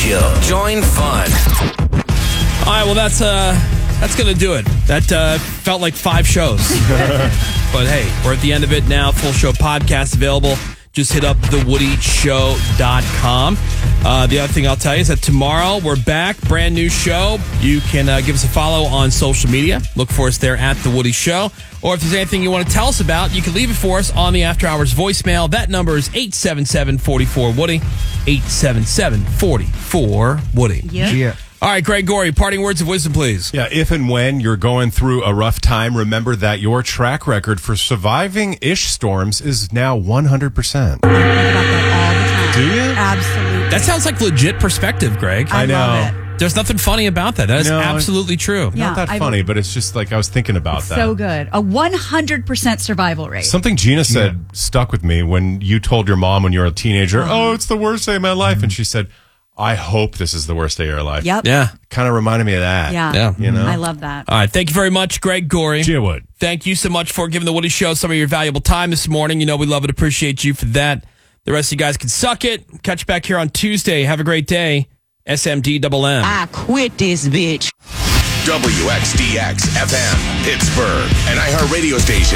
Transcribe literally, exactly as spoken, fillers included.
chill. Join fun. All right, well, that's uh, that's going to do it. That uh, felt like five shows. But hey, we're at the end of it now. Full show podcast available. Just hit up the woody show dot com. Uh, the other thing I'll tell you is that tomorrow we're back. Brand new show. You can uh, give us a follow on social media. Look for us there at The Woody Show. Or if there's anything you want to tell us about, you can leave it for us on the After Hours voicemail. That number is eight seven seven, four four, Woody. eight seven seven, four four, Woody. Yep. Yeah. All right, Greg Gorey, parting words of wisdom, please. Yeah, if and when you're going through a rough time, remember that your track record for surviving ish storms is now one hundred percent. I think about that all the time. Do you? Absolutely. That sounds like legit perspective, Greg. I, I know. love it. There's nothing funny about that. That is No, absolutely true. Yeah, Not that I- funny, but it's just like I was thinking about that. So good. A one hundred percent survival rate. Something Gina said stuck with me when you told your mom when you were a teenager, oh, it's the worst day of my life. And she said, I hope this is the worst day of your life. Yep. Yeah. Kind of reminded me of that. Yeah. Yeah. You know? I love that. All right. Thank you very much, Greg Gorey. Gia would. Thank you so much for giving the Woody Show some of your valuable time this morning. You know, we love and appreciate you for that. The rest of you guys can suck it. Catch you back here on Tuesday. Have a great day. S M D M M. I quit this bitch. W X D X F M, Pittsburgh, an iHeart radio station.